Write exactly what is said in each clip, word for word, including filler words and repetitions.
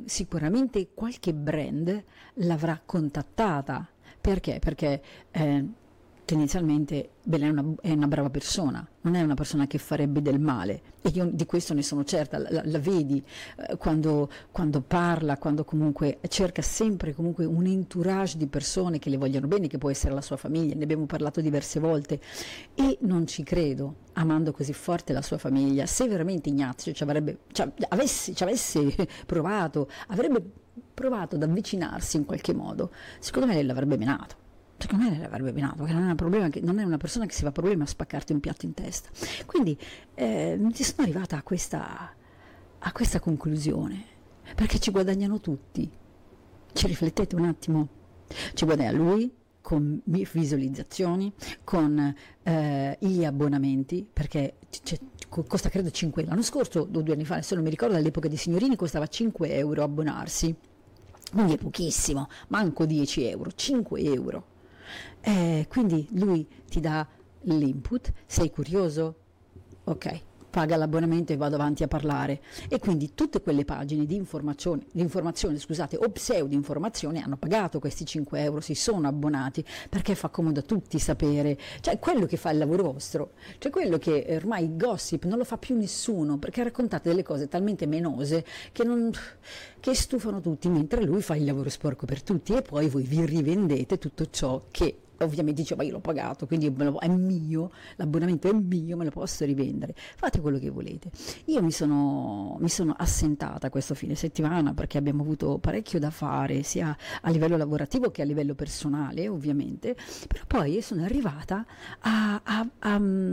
sicuramente qualche brand l'avrà contattata. Perché? Perché eh, tendenzialmente Belen è una, è una brava persona, non è una persona che farebbe del male, e io di questo ne sono certa. La, la vedi eh, quando, quando parla, quando comunque cerca sempre comunque un entourage di persone che le vogliono bene, che può essere la sua famiglia, ne abbiamo parlato diverse volte, e non ci credo, amando così forte la sua famiglia, se veramente Ignazio ci avrebbe, ci avesse, ci avesse provato, avrebbe provato ad avvicinarsi in qualche modo, secondo me lei l'avrebbe menato. Secondo me lei l'avrebbe menato, perché non è, un problema che, non è una persona che si fa problema a spaccarti un piatto in testa. Quindi eh, ti sono arrivata a questa, a questa conclusione, perché ci guadagnano tutti. Ci riflettete un attimo? Ci guadagna lui con visualizzazioni, con eh, gli abbonamenti, perché c'è, costa credo cinque euro. L'anno scorso, o due anni fa, se non mi ricordo, all'epoca di Signorini costava cinque euro abbonarsi. Quindi è pochissimo, manco dieci euro, cinque euro. Eh, quindi lui ti dà l'input, sei curioso? Ok, paga l'abbonamento e vado avanti a parlare. E quindi tutte quelle pagine di informazione, di informazione scusate, o pseudo informazione hanno pagato questi cinque euro, si sono abbonati, perché fa comodo a tutti sapere, cioè quello che fa il lavoro vostro, cioè quello che ormai il gossip non lo fa più nessuno, perché raccontate delle cose talmente menose che, non, che stufano tutti, mentre lui fa il lavoro sporco per tutti, e poi voi vi rivendete tutto ciò che ovviamente dice, ma io l'ho pagato, quindi me lo, è mio, l'abbonamento è mio, me lo posso rivendere. Fate quello che volete. Io mi sono, mi sono assentata questo fine settimana perché abbiamo avuto parecchio da fare, sia a livello lavorativo che a livello personale, ovviamente, però poi sono arrivata a, a, a,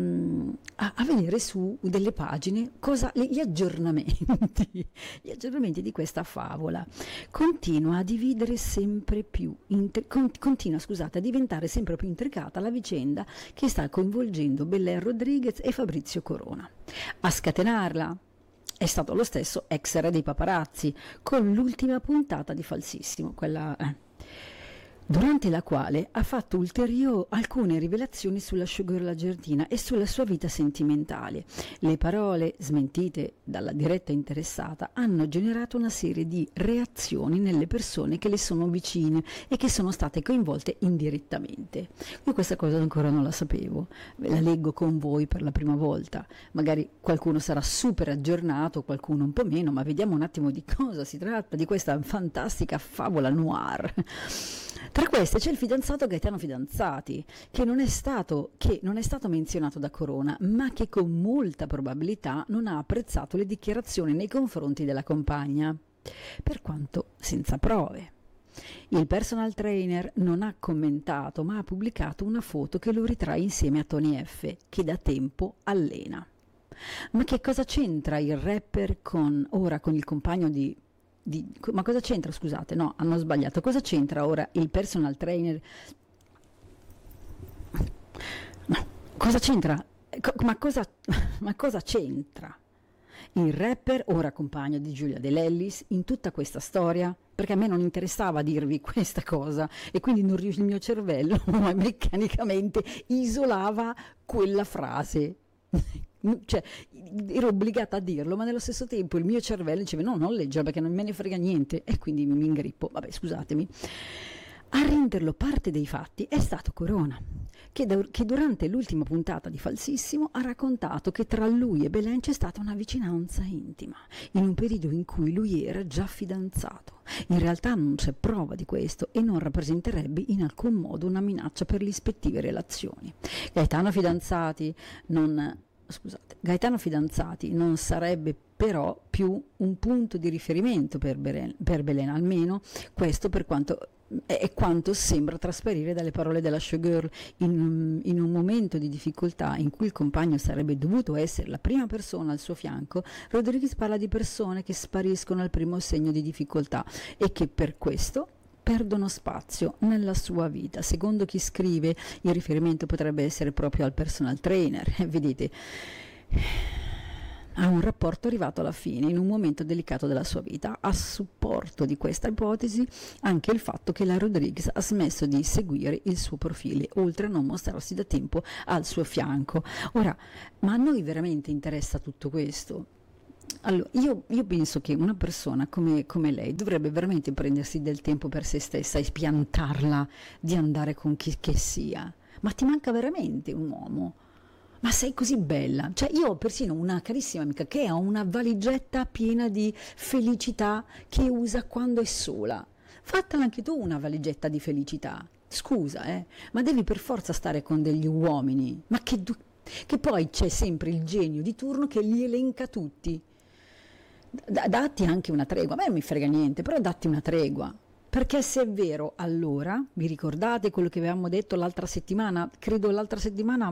a, a vedere su delle pagine cosa, gli aggiornamenti, gli aggiornamenti di questa favola. Continua a dividere sempre più, inter, continua, scusate, a diventare sempre più intricata la vicenda che sta coinvolgendo Belen Rodriguez e Fabrizio Corona. A scatenarla è stato lo stesso ex re dei paparazzi, con l'ultima puntata di Falsissimo, quella eh, durante la quale ha fatto ulteriori alcune rivelazioni sulla showgirl argentina e sulla sua vita sentimentale. Le parole, smentite dalla diretta interessata, hanno generato una serie di reazioni nelle persone che le sono vicine e che sono state coinvolte indirettamente. Io questa cosa ancora non la sapevo, la leggo con voi per la prima volta, magari qualcuno sarà super aggiornato, qualcuno un po' meno, ma vediamo un attimo di cosa si tratta, di questa fantastica favola noir. Tra queste c'è il fidanzato Gaetano Fidanzati, che non è stato, che non è stato menzionato da Corona, ma che con molta probabilità non ha apprezzato le dichiarazioni nei confronti della compagna, per quanto senza prove. Il personal trainer non ha commentato, ma ha pubblicato una foto che lo ritrae insieme a Tony F, che da tempo allena. Ma che cosa c'entra il rapper con ora con il compagno di Di, ma cosa c'entra, scusate, no, hanno sbagliato, cosa c'entra ora il personal trainer, no, cosa c'entra, Co- ma cosa ma cosa c'entra il rapper, ora compagno di Giulia De Lellis, in tutta questa storia? Perché a me non interessava dirvi questa cosa e quindi non rius- il mio cervello meccanicamente isolava quella frase. Cioè, ero obbligata a dirlo, ma nello stesso tempo il mio cervello diceva no, non leggerlo perché non me ne frega niente, e quindi mi, mi ingrippo. Vabbè, scusatemi. A renderlo parte dei fatti è stato Corona, che, da, che durante l'ultima puntata di Falsissimo ha raccontato che tra lui e Belen c'è stata una vicinanza intima, in un periodo in cui lui era già fidanzato. In realtà non c'è prova di questo e non rappresenterebbe in alcun modo una minaccia per le ispettive relazioni. Gaetano Fidanzati non... Scusate, Gaetano Fidanzati non sarebbe però più un punto di riferimento per Belen, per Belen, almeno questo per quanto è quanto sembra trasparire dalle parole della showgirl. In, in un momento di difficoltà in cui il compagno sarebbe dovuto essere la prima persona al suo fianco, Rodriguez parla di persone che spariscono al primo segno di difficoltà e che per questo perdono spazio nella sua vita. Secondo chi scrive, il riferimento potrebbe essere proprio al personal trainer. Vedete, ha un rapporto arrivato alla fine, in un momento delicato della sua vita. A supporto di questa ipotesi anche il fatto che la Rodriguez ha smesso di seguire il suo profilo, oltre a non mostrarsi da tempo al suo fianco. Ora, ma a noi veramente interessa tutto questo? Allora, io, io penso che una persona come, come lei dovrebbe veramente prendersi del tempo per se stessa e spiantarla di andare con chi che sia. Ma ti manca veramente un uomo? Ma sei così bella. Cioè, io ho persino una carissima amica che ha una valigetta piena di felicità che usa quando è sola. Fattela anche tu una valigetta di felicità. Scusa, eh, ma devi per forza stare con degli uomini. Ma che, du- che poi c'è sempre il genio di turno che li elenca tutti. D- datti anche una tregua. A me non mi frega niente, però datti una tregua. Perché se è vero, allora, vi ricordate quello che avevamo detto l'altra settimana? Credo l'altra settimana,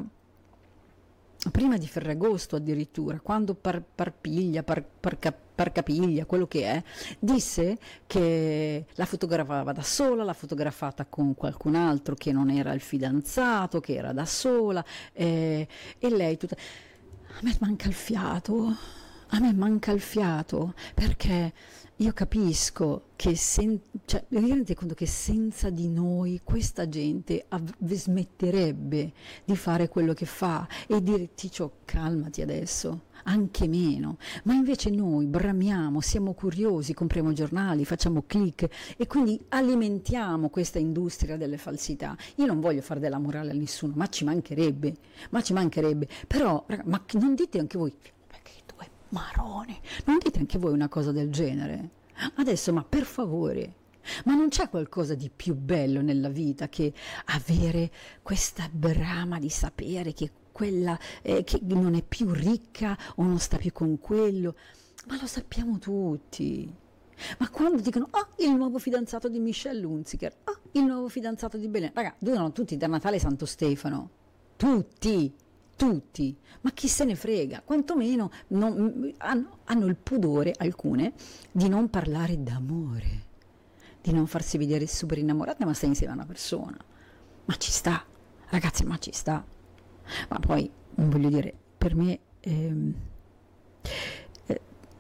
prima di Ferragosto addirittura, quando par, Parpiglia, par, parca, Parcapiglia, quello che è, disse che la fotografava da sola, l'ha fotografata con qualcun altro che non era il fidanzato, che era da sola, eh, e lei tutta... A me manca il fiato, a me manca il fiato, perché io capisco che sen- cioè, vi rendete conto che senza di noi questa gente av- smetterebbe di fare quello che fa e dire Ticcio calmati adesso, anche meno, ma invece noi bramiamo, siamo curiosi, compriamo giornali, facciamo click e quindi alimentiamo questa industria delle falsità. Io non voglio fare della morale a nessuno, ma ci mancherebbe, ma ci mancherebbe, però raga, ma non dite anche voi Maroni, non dite anche voi una cosa del genere? Adesso, ma per favore, ma non c'è qualcosa di più bello nella vita che avere questa brama di sapere che quella eh, che non è più ricca o non sta più con quello? Ma lo sappiamo tutti. Ma quando dicono, ah, il nuovo fidanzato di Michelle Hunziker, ah, il nuovo fidanzato di Belen, raga, durano tutti da Natale Santo Stefano, tutti. Tutti, ma chi se ne frega, quantomeno non, hanno, hanno il pudore, alcune, di non parlare d'amore, di non farsi vedere super innamorate, ma stai insieme a una persona. Ma ci sta, ragazzi, ma ci sta. Ma poi, voglio dire, per me... Ehm, eh,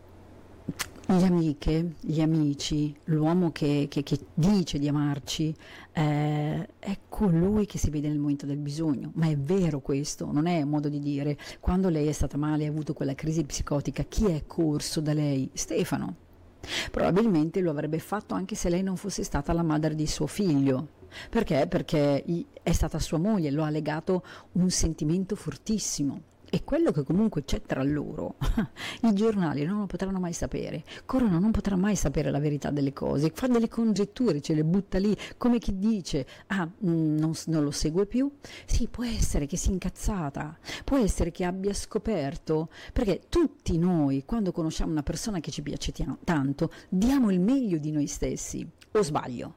le amiche, gli amici, l'uomo che, che, che dice di amarci, eh, è colui che si vede nel momento del bisogno, ma è vero questo, non è un modo di dire. Quando lei è stata male e ha avuto quella crisi psicotica, chi è corso da lei? Stefano. Probabilmente lo avrebbe fatto anche se lei non fosse stata la madre di suo figlio. Perché? Perché è stata sua moglie, lo ha legato un sentimento fortissimo. E quello che comunque c'è tra loro, i giornali non lo potranno mai sapere. Corona non potrà mai sapere la verità delle cose, fa delle congetture, ce le butta lì, come chi dice, ah, mm, non, non lo segue più. Sì, può essere che sia incazzata, può essere che abbia scoperto, perché tutti noi, quando conosciamo una persona che ci piace tanto, diamo il meglio di noi stessi, o sbaglio?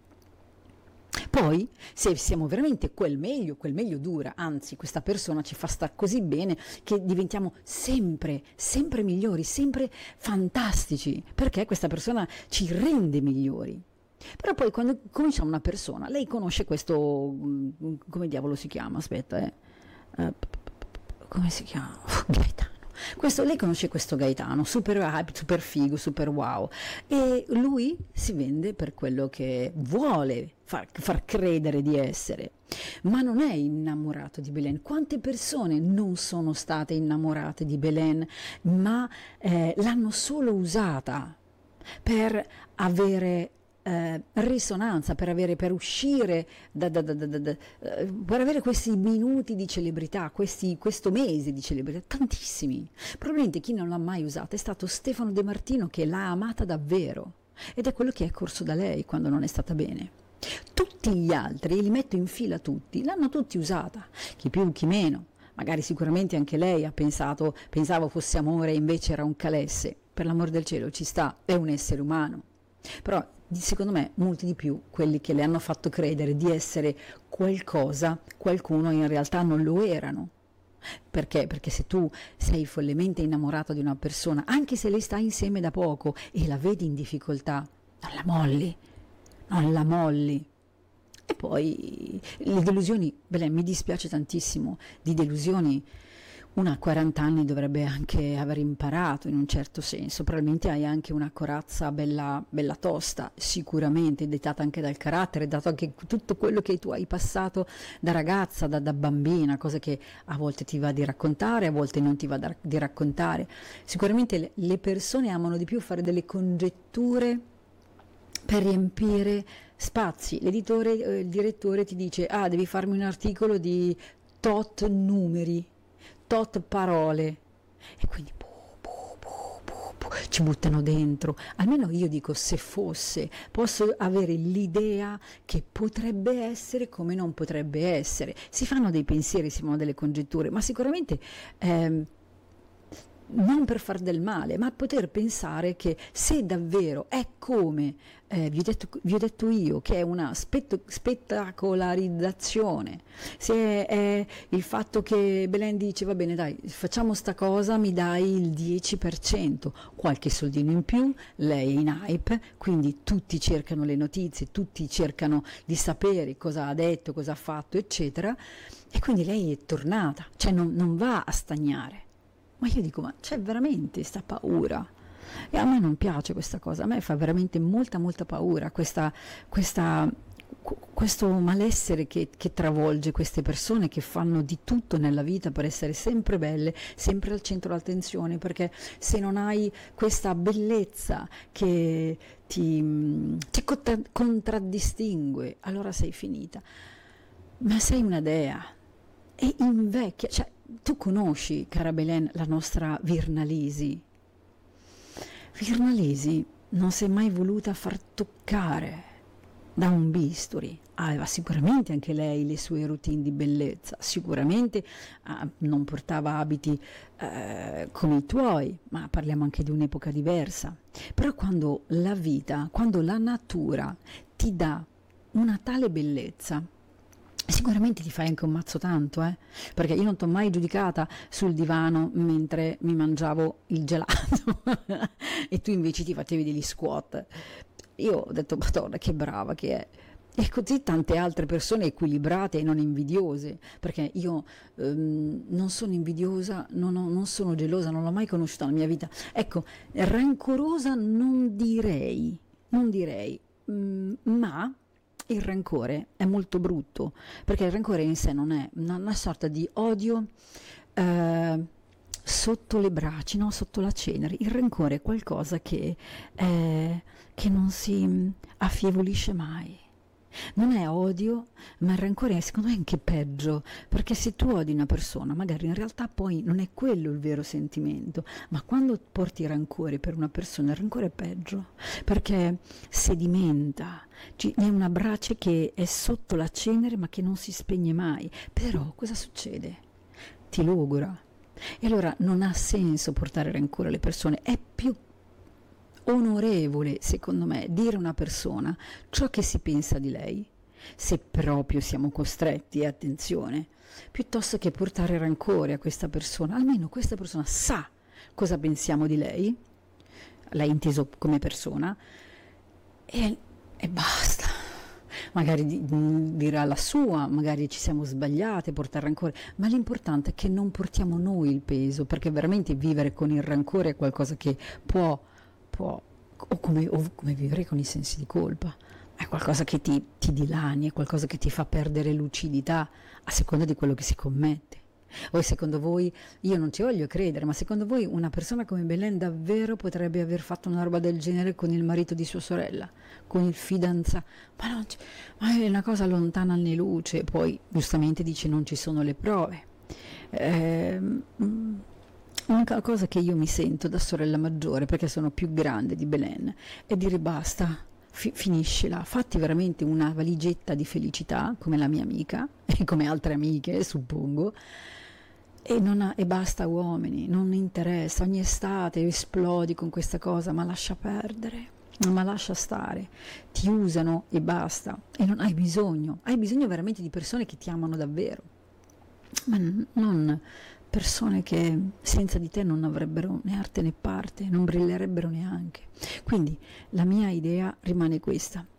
Poi, se siamo veramente quel meglio, quel meglio dura, anzi questa persona ci fa star così bene che diventiamo sempre, sempre migliori, sempre fantastici, perché questa persona ci rende migliori. Però poi quando conosciamo una persona, lei conosce questo, come diavolo si chiama, aspetta, eh, uh, come si chiama? Gaetano. Questo, lei conosce questo Gaetano, super hype, super figo, super wow, e lui si vende per quello che vuole far, far credere di essere, ma non è innamorato di Belen. Quante persone non sono state innamorate di Belen, ma eh, l'hanno solo usata per avere Eh, risonanza, per avere, per uscire da, da, da, da, da, eh, per avere questi minuti di celebrità, questi, questo mese di celebrità, tantissimi. Probabilmente chi non l'ha mai usata è stato Stefano De Martino, che l'ha amata davvero ed è quello che è corso da lei quando non è stata bene. Tutti gli altri, li metto in fila tutti, l'hanno tutti usata, chi più chi meno. Magari sicuramente anche lei ha pensato, pensavo fosse amore e invece era un calesse. Per l'amor del cielo, ci sta, è un essere umano. Però secondo me molti di più quelli che le hanno fatto credere di essere qualcosa, qualcuno in realtà non lo erano. Perché? Perché se tu sei follemente innamorato di una persona, anche se lei sta insieme da poco e la vedi in difficoltà, non la molli, non la molli. E poi le delusioni, beh, mi dispiace tantissimo di delusioni. Una a quaranta anni dovrebbe anche aver imparato in un certo senso, probabilmente hai anche una corazza bella, bella tosta, sicuramente dettata anche dal carattere, dato anche tutto quello che tu hai passato da ragazza, da, da bambina, cose che a volte ti va di raccontare, a volte non ti va da, di raccontare. Sicuramente le, le persone amano di più fare delle congetture per riempire spazi. L'editore, eh, il direttore ti dice: ah, devi farmi un articolo di tot numeri, tot parole, e quindi buh, buh, buh, buh, buh, ci buttano dentro. Almeno io dico, se fosse, posso avere l'idea che potrebbe essere come non potrebbe essere. Si fanno dei pensieri, si fanno delle congetture, ma sicuramente ehm, non per far del male, ma poter pensare che se davvero è come eh, vi, ho detto, vi ho detto io, che è una spetto, spettacolarizzazione, se è, è il fatto che Belen dice: va bene, dai, facciamo sta cosa, mi dai il dieci per cento, qualche soldino in più, lei è in hype, quindi tutti cercano le notizie, tutti cercano di sapere cosa ha detto, cosa ha fatto, eccetera, e quindi lei è tornata, cioè non, non va a stagnare. Ma io dico, ma c'è veramente sta paura? E a me non piace questa cosa, a me fa veramente molta molta paura questa, questa, questo malessere che, che travolge queste persone che fanno di tutto nella vita per essere sempre belle, sempre al centro dell'attenzione, perché se non hai questa bellezza che ti, ti contra- contraddistingue, allora sei finita. Ma sei una dea e invecchia, cioè tu conosci, cara Belen, la nostra Virnalisi. Virnalisi non si è mai voluta far toccare da un bisturi. Aveva sicuramente anche lei le sue routine di bellezza, sicuramente ah, non portava abiti eh, come i tuoi, ma parliamo anche di un'epoca diversa. Però quando la vita, quando la natura ti dà una tale bellezza, sicuramente ti fai anche un mazzo tanto, eh? Perché io non t'ho mai giudicata sul divano mentre mi mangiavo il gelato e tu invece ti facevi degli squat. Io ho detto, madonna, che brava che è. E così tante altre persone equilibrate e non invidiose, perché io ehm, non sono invidiosa, non, ho, non sono gelosa, non l'ho mai conosciuta nella mia vita. Ecco, rancorosa non direi, non direi, mm, ma il rancore è molto brutto, perché il rancore in sé non è una, una sorta di odio eh, sotto le braci, no? Sotto la cenere. Il rancore è qualcosa che, eh, che non si affievolisce mai. Non è odio, ma il rancore è secondo me anche peggio, perché se tu odi una persona, magari in realtà poi non è quello il vero sentimento, ma quando porti rancore per una persona, il rancore è peggio, perché sedimenta, è una brace che è sotto la cenere ma che non si spegne mai. Però cosa succede? Ti logora. E allora non ha senso portare rancore alle persone, è più onorevole, secondo me, dire a una persona ciò che si pensa di lei, se proprio siamo costretti, e attenzione, piuttosto che portare rancore a questa persona. Almeno questa persona sa cosa pensiamo di lei, l'hai inteso come persona, e, e basta. Magari dirà la sua, magari ci siamo sbagliate a portare rancore, ma l'importante è che non portiamo noi il peso, perché veramente vivere con il rancore è qualcosa che può può, o come, o come vivere con i sensi di colpa, è qualcosa che ti, ti dilani, è qualcosa che ti fa perdere lucidità a seconda di quello che si commette. O secondo voi, io non ci voglio credere, ma secondo voi una persona come Belen davvero potrebbe aver fatto una roba del genere con il marito di sua sorella, con il fidanzato? Ma, non c- ma è una cosa lontana anni luce. Poi giustamente dice non ci sono le prove. ehm L'unica cosa che io mi sento da sorella maggiore, perché sono più grande di Belen, è dire basta, fi- finiscila, fatti veramente una valigetta di felicità, come la mia amica, e come altre amiche, suppongo, e, non ha- e basta uomini, non interessa, ogni estate esplodi con questa cosa, ma lascia perdere. Ma lascia stare, ti usano e basta, e non hai bisogno, hai bisogno veramente di persone che ti amano davvero, ma n- non persone che senza di te non avrebbero né arte né parte, non brillerebbero neanche. Quindi la mia idea rimane questa: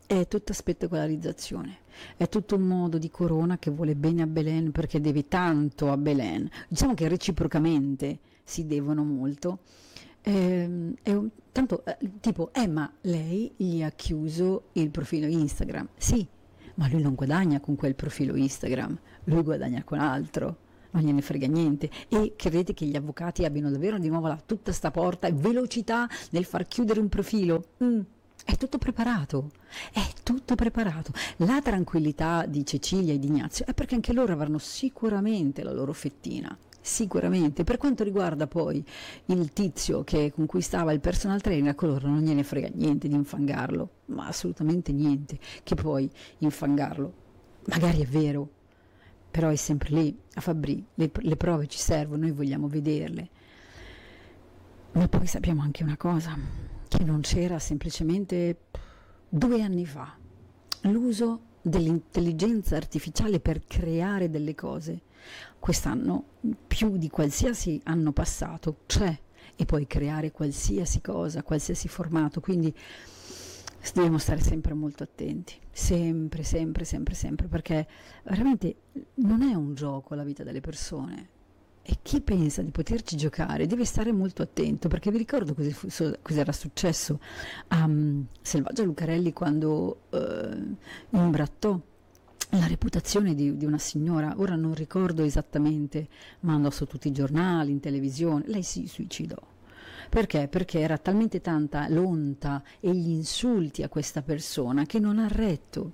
è tutta spettacolarizzazione, è tutto un modo di Corona che vuole bene a Belen perché deve tanto a Belen. Diciamo che reciprocamente si devono molto. Ehm, è un, tanto eh, tipo, eh ma lei gli ha chiuso il profilo Instagram. Sì, ma lui non guadagna con quel profilo Instagram, lui guadagna con altro. Non gliene frega niente. E credete che gli avvocati abbiano davvero di nuovo la, tutta sta porta e velocità nel far chiudere un profilo? Mm. È tutto preparato, è tutto preparato. La tranquillità di Cecilia e di Ignazio è perché anche loro avranno sicuramente la loro fettina, sicuramente. Per quanto riguarda poi il tizio che con cui stava il personal trainer, a coloro non gliene frega niente di infangarlo, ma assolutamente niente, che poi infangarlo, magari è vero, però è sempre lì, a Fabbri, le, le prove ci servono, noi vogliamo vederle. Ma poi sappiamo anche una cosa, che non c'era semplicemente due anni fa, l'uso dell'intelligenza artificiale per creare delle cose. Quest'anno, più di qualsiasi anno passato, c'è, e puoi creare qualsiasi cosa, qualsiasi formato, quindi dobbiamo stare sempre molto attenti, sempre, sempre, sempre, sempre, perché veramente non è un gioco la vita delle persone. E chi pensa di poterci giocare deve stare molto attento, perché vi ricordo cosa era successo a um, Selvaggia Lucarelli quando uh, imbrattò la reputazione di, di una signora, ora non ricordo esattamente, ma andò su tutti i giornali, in televisione, lei si suicidò. Perché? Perché era talmente tanta l'onta e gli insulti a questa persona che non ha retto.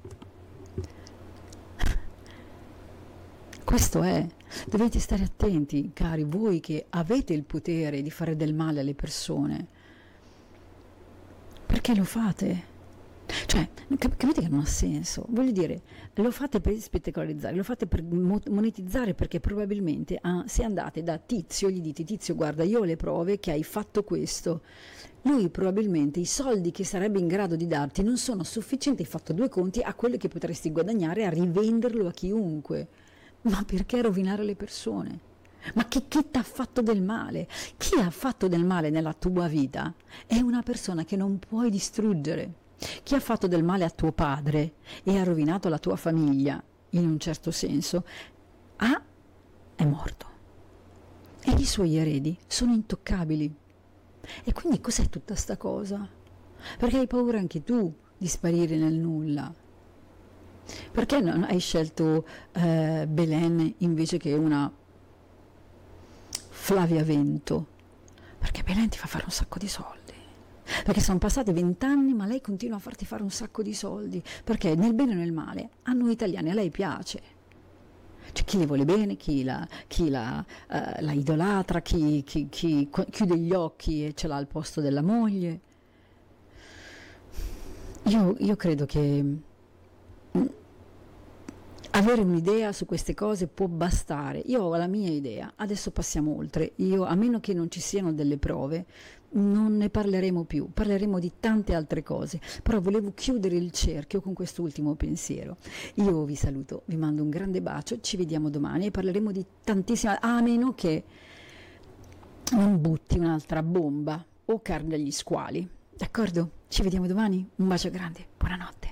Questo è, dovete stare attenti, cari, voi che avete il potere di fare del male alle persone. Perché lo fate? Cioè, capite che non ha senso? Voglio dire, lo fate per spettacolarizzare, lo fate per monetizzare, perché probabilmente ah, se andate da Tizio, gli dite: Tizio, guarda, io ho le prove che hai fatto questo. Lui probabilmente i soldi che sarebbe in grado di darti non sono sufficienti, hai fatto due conti a quello che potresti guadagnare a rivenderlo a chiunque. Ma perché rovinare le persone? Ma che, chi ti ha fatto del male? Chi ha fatto del male nella tua vita è una persona che non puoi distruggere. Chi ha fatto del male a tuo padre e ha rovinato la tua famiglia, in un certo senso, ah, è morto. E i suoi eredi sono intoccabili. E quindi cos'è tutta sta cosa? Perché hai paura anche tu di sparire nel nulla. Perché non hai scelto eh, Belen invece che una Flavia Vento? Perché Belen ti fa fare un sacco di soldi. Perché sono passati vent'anni, ma lei continua a farti fare un sacco di soldi. Perché nel bene e nel male a noi italiani a lei piace. C'è chi le vuole bene, chi la, chi la, uh, la idolatra, chi, chi, chi chiude gli occhi e ce l'ha al posto della moglie. Io, io credo che avere un'idea su queste cose può bastare. Io ho la mia idea, adesso passiamo oltre. Io, a meno che non ci siano delle prove, non ne parleremo più, parleremo di tante altre cose, però volevo chiudere il cerchio con quest'ultimo pensiero. Io vi saluto, vi mando un grande bacio, ci vediamo domani e parleremo di tantissime, a meno che non butti un'altra bomba o carne agli squali, d'accordo? Ci vediamo domani, un bacio grande, buonanotte.